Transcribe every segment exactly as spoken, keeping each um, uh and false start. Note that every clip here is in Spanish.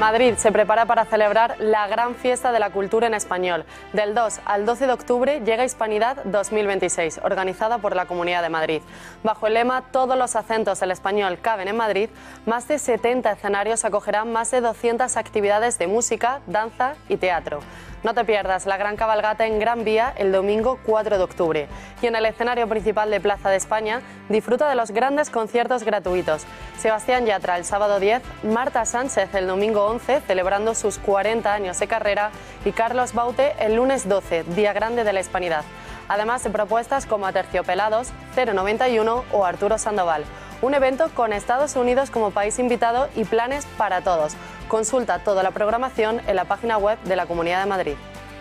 Madrid se prepara para celebrar la gran fiesta de la cultura en español. Del dos al doce de octubre llega Hispanidad dos mil veintiséis, organizada por la Comunidad de Madrid. Bajo el lema "Todos los acentos del español caben en Madrid", más de setenta escenarios acogerán más de doscientas actividades de música, danza y teatro. No te pierdas la gran cabalgata en Gran Vía el domingo cuatro de octubre. Y en el escenario principal de Plaza de España, disfruta de los grandes conciertos gratuitos. Sebastián Yatra el sábado diez, Marta Sánchez el domingo once, celebrando sus cuarenta años de carrera, y Carlos Baute el lunes doce, Día Grande de la Hispanidad. Además de propuestas como Aterciopelados, cero noventa y uno o Arturo Sandoval. Un evento con Estados Unidos como país invitado y planes para todos. Consulta toda la programación en la página web de la Comunidad de Madrid.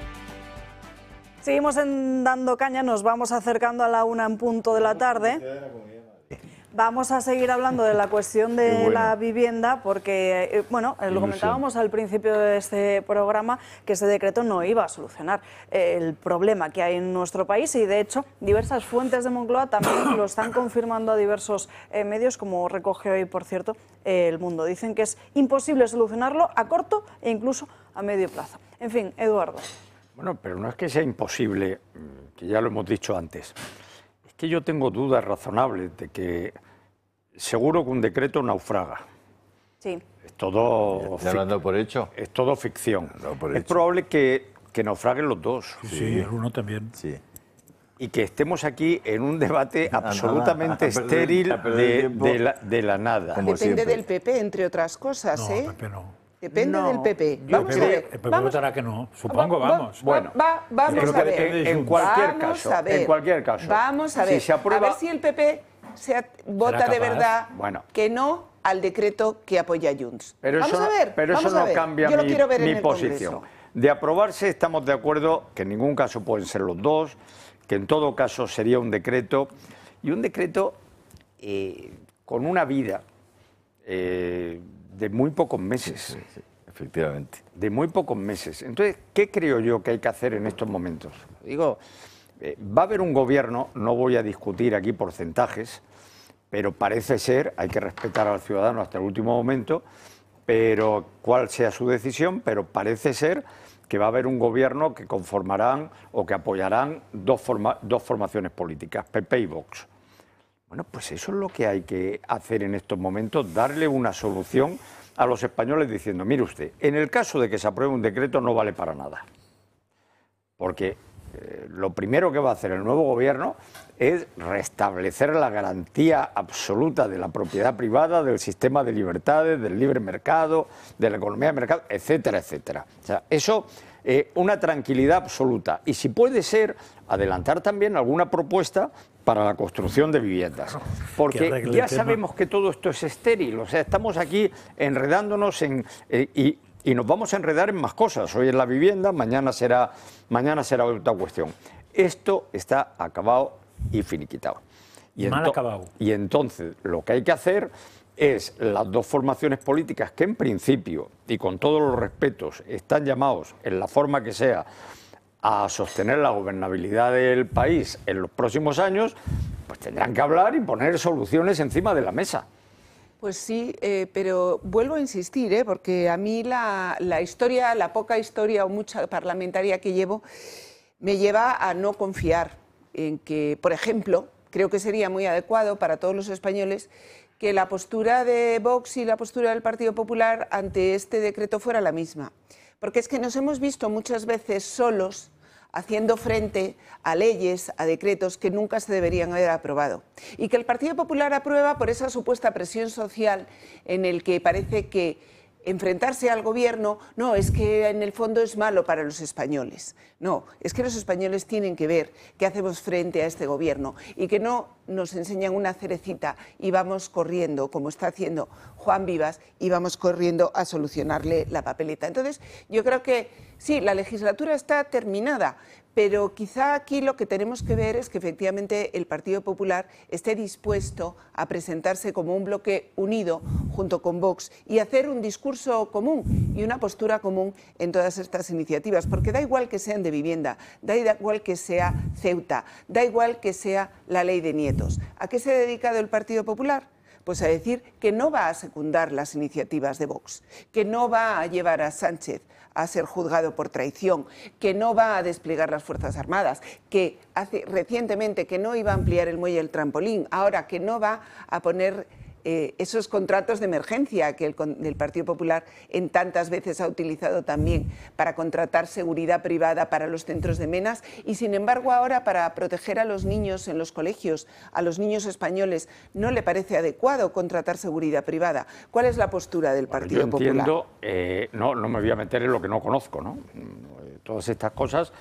Seguimos en Dando Caña, nos vamos acercando a la una en punto de la tarde. Vamos a seguir hablando de la cuestión de bueno. la vivienda porque, eh, bueno, eh, lo comentábamos al principio de este programa, que ese decreto no iba a solucionar eh, el problema que hay en nuestro país, y de hecho diversas fuentes de Moncloa también lo están confirmando a diversos eh, medios, como recoge hoy, por cierto, eh, El Mundo. Dicen que es imposible solucionarlo a corto e incluso a medio plazo. En fin, Eduardo. Bueno, pero no es que sea imposible, que ya lo hemos dicho antes. Es que yo tengo dudas razonables de que seguro que un decreto naufraga. Sí. Es todo, ¿Ya lo han dado por hecho? Es todo ficción. Por es hecho. probable que, que naufraguen los dos. Sí, sí, el uno también. Sí. Y que estemos aquí en un debate absolutamente nada, a perder, estéril a perder de, tiempo. de, la, de la nada. Como Depende siempre. del P P, entre otras cosas, No, ¿eh? Pepe no. Depende No, del P P. yo Vamos creo- a ver. El P P Vamos, votará que no, supongo, va- va- vamos. Bueno, va- vamos Yo a creo que ver. en, en cualquier Vamos caso, a ver. en cualquier caso, Vamos a ver. si se aprueba, A ver si el P P se vota de capaz. verdad Bueno. que no al decreto que apoya Junts. pero vamos eso, a ver. pero vamos eso a no ver. cambia Yo lo mi, quiero ver mi en el posición. Congreso. De aprobarse estamos de acuerdo que en ningún caso pueden ser los dos, que en todo caso sería un decreto, y un decreto eh, con una vida eh, de muy pocos meses. Sí, sí, efectivamente. De muy pocos meses. Entonces, ¿qué creo yo que hay que hacer en estos momentos? Digo, eh, va a haber un gobierno, no voy a discutir aquí porcentajes, pero parece ser, hay que respetar al ciudadano hasta el último momento, pero cuál sea su decisión, pero parece ser que va a haber un gobierno que conformarán o que apoyarán dos, forma, dos formaciones políticas, P P y Vox. Bueno, pues eso es lo que hay que hacer en estos momentos, darle una solución a los españoles diciendo, mire usted, en el caso de que se apruebe un decreto no vale para nada, porque eh, lo primero que va a hacer el nuevo gobierno es restablecer la garantía absoluta de la propiedad privada, del sistema de libertades, del libre mercado, de la economía de mercado, etcétera, etcétera. O sea, eso, eh, una tranquilidad absoluta. Y si puede ser, adelantar también alguna propuesta para la construcción de viviendas. Porque ya sabemos que todo esto es estéril. O sea, estamos aquí enredándonos en... Eh, y, Y nos vamos a enredar en más cosas. Hoy es la vivienda, mañana será, mañana será otra cuestión. Esto está acabado y finiquitado. Y mal acabado. Y entonces lo que hay que hacer es las dos formaciones políticas que en principio, y con todos los respetos, están llamados, en la forma que sea, a sostener la gobernabilidad del país en los próximos años, pues tendrán que hablar y poner soluciones encima de la mesa. Pues sí, eh, pero vuelvo a insistir, ¿eh? Porque a mí la, la historia, la poca historia o mucha parlamentaria que llevo, me lleva a no confiar en que, por ejemplo, creo que sería muy adecuado para todos los españoles que la postura de Vox y la postura del Partido Popular ante este decreto fuera la misma. Porque es que nos hemos visto muchas veces solos haciendo frente a leyes, a decretos que nunca se deberían haber aprobado. Y que el Partido Popular aprueba por esa supuesta presión social en el que parece que enfrentarse al gobierno, no, es que en el fondo es malo para los españoles. No, es que los españoles tienen que ver qué hacemos frente a este gobierno y que no nos enseñan una cerecita y vamos corriendo, como está haciendo Juan Vivas, y vamos corriendo a solucionarle la papeleta. Entonces, yo creo que sí, la legislatura está terminada, pero quizá aquí lo que tenemos que ver es que efectivamente el Partido Popular esté dispuesto a presentarse como un bloque unido junto con Vox y hacer un discurso común y una postura común en todas estas iniciativas, porque da igual que sean de vivienda, da igual que sea Ceuta, da igual que sea la ley de nietos. ¿A qué se ha dedicado el Partido Popular? Pues a decir que no va a secundar las iniciativas de Vox, que no va a llevar a Sánchez a ser juzgado por traición, que no va a desplegar las Fuerzas Armadas, que hace recientemente que no iba a ampliar el muelle del trampolín, ahora que no va a poner eh, esos contratos de emergencia que el, el Partido Popular en tantas veces ha utilizado también para contratar seguridad privada para los centros de menas y sin embargo ahora para proteger a los niños en los colegios, a los niños españoles, no le parece adecuado contratar seguridad privada. ¿Cuál es la postura del Partido Popular? Yo entiendo, Popular? Eh, no, no me voy a meter en lo que no conozco, ¿no? Todas estas cosas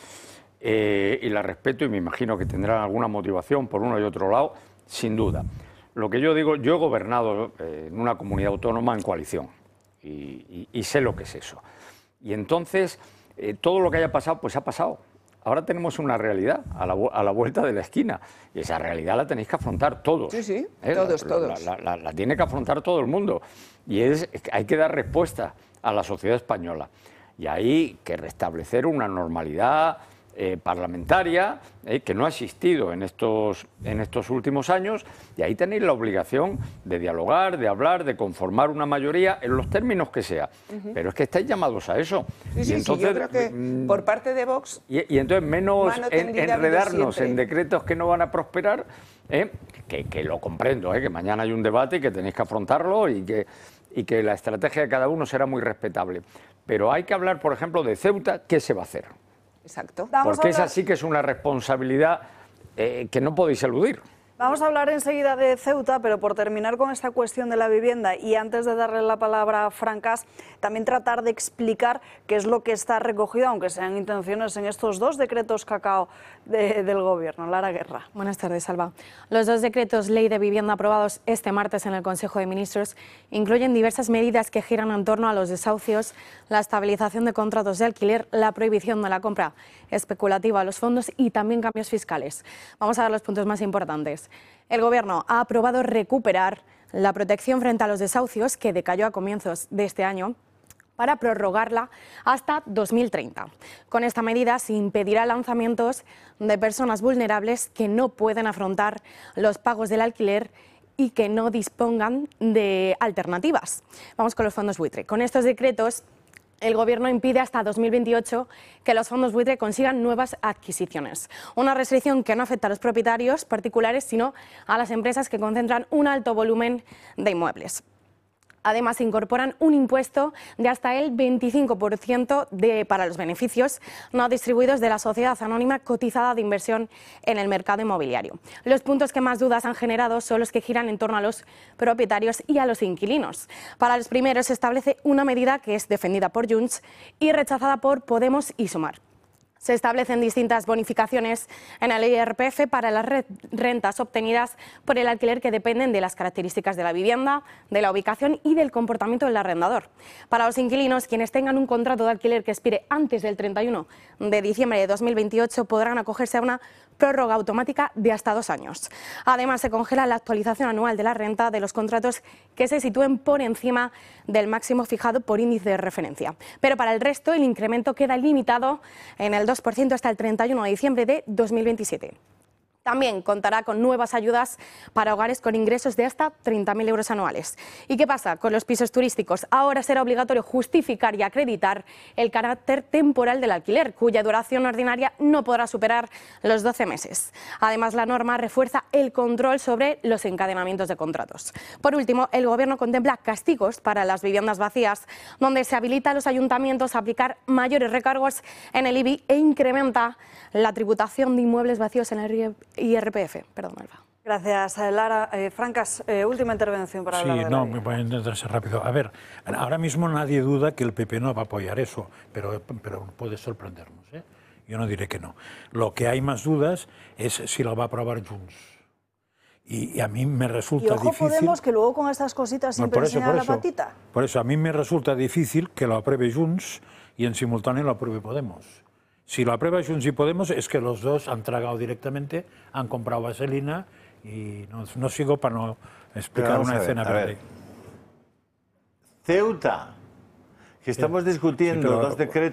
eh, y las respeto y me imagino que tendrán alguna motivación por uno y otro lado, sin duda. Lo que yo digo, yo he gobernado eh, en una comunidad autónoma en coalición y, y, y sé lo que es eso. Y entonces, eh, todo lo que haya pasado, pues ha pasado. Ahora tenemos una realidad a la, a la vuelta de la esquina y esa realidad la tenéis que afrontar todos. Sí, sí, ¿eh? todos, la, todos. La, la, la, la tiene que afrontar todo el mundo y es, hay que dar respuesta a la sociedad española. Y hay que restablecer una normalidad eh, parlamentaria eh, que no ha existido en estos, en estos últimos años y ahí tenéis la obligación de dialogar, de hablar, de conformar una mayoría en los términos que sea. Uh-huh. Pero es que estáis llamados a eso. Sí, y sí, entonces, sí, yo creo que mm, por parte de Vox... Y, y entonces menos en, enredarnos en decretos que no van a prosperar, eh, que, que lo comprendo, eh, que mañana hay un debate y que tenéis que afrontarlo y que... y que la estrategia de cada uno será muy respetable. Pero hay que hablar, por ejemplo, de Ceuta, ¿qué se va a hacer? Exacto. Porque esa sí que es una responsabilidad eh, que no podéis eludir. Vamos a hablar enseguida de Ceuta, pero por terminar con esta cuestión de la vivienda y antes de darle la palabra a Francas, también tratar de explicar qué es lo que está recogido, aunque sean intenciones, en estos dos decretos cacao de, del Gobierno. Lara Guerra. Buenas tardes, Alba. Los dos decretos ley de vivienda aprobados este martes en el Consejo de Ministros incluyen diversas medidas que giran en torno a los desahucios, la estabilización de contratos de alquiler, la prohibición de la compra especulativa a los fondos y también cambios fiscales. Vamos a ver los puntos más importantes. El Gobierno ha aprobado recuperar la protección frente a los desahucios que decayó a comienzos de este año para prorrogarla hasta dos mil treinta. Con esta medida se impedirá lanzamientos de personas vulnerables que no pueden afrontar los pagos del alquiler y que no dispongan de alternativas. Vamos con los fondos buitre. Con estos decretos, el Gobierno impide hasta dos mil veintiocho que los fondos buitre consigan nuevas adquisiciones. Una restricción que no afecta a los propietarios particulares, sino a las empresas que concentran un alto volumen de inmuebles. Además, se incorporan un impuesto de hasta el veinticinco por ciento de, para los beneficios no distribuidos de la sociedad anónima cotizada de inversión en el mercado inmobiliario. Los puntos que más dudas han generado son los que giran en torno a los propietarios y a los inquilinos. Para los primeros se establece una medida que es defendida por Junts y rechazada por Podemos y Sumar. Se establecen distintas bonificaciones en el I R P F para las rentas obtenidas por el alquiler que dependen de las características de la vivienda, de la ubicación y del comportamiento del arrendador. Para los inquilinos, quienes tengan un contrato de alquiler que expire antes del treinta y uno de diciembre de dos mil veintiocho podrán acogerse a una prórroga automática de hasta dos años. Además, se congela la actualización anual de la renta de los contratos que se sitúen por encima del máximo fijado por índice de referencia. Pero para el resto, el incremento queda limitado en el dos por ciento hasta el treinta y uno de diciembre de dos mil veintisiete. También contará con nuevas ayudas para hogares con ingresos de hasta treinta mil euros anuales. ¿Y qué pasa con los pisos turísticos? Ahora será obligatorio justificar y acreditar el carácter temporal del alquiler, cuya duración ordinaria no podrá superar los doce meses. Además, la norma refuerza el control sobre los encadenamientos de contratos. Por último, el Gobierno contempla castigos para las viviendas vacías, donde se habilita a los ayuntamientos a aplicar mayores recargos en el I B I e incrementa la tributación de inmuebles vacíos en el I R P F. Perdón, Alba. Gracias, Lara. Eh, Francas, eh, última intervención para sí, hablar de no, la me voy a intentar ser rápido. A ver, ahora mismo nadie duda que el P P no va a apoyar eso, pero, pero puede sorprendernos, ¿eh? Yo no diré que no. Lo que hay más dudas es si lo va a aprobar Junts. Y, y a mí me resulta y ojo, difícil... Podemos, que luego con estas cositas siempre por eso, enseña por la eso, patita. Por eso, a mí me resulta difícil que lo apruebe Junts y en simultáneo lo apruebe Podemos. Si lo aprueba Junts y Podemos es que los dos han tragado directamente, han comprado vaselina y no, no sigo para no explicar una ver, escena verde. Ceuta, que estamos discutiendo sí, pero, dos decretos.